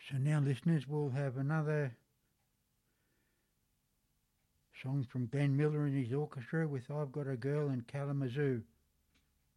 So now, listeners, we'll have another song from Glenn Miller and his orchestra with I've Got a Girl in Kalamazoo.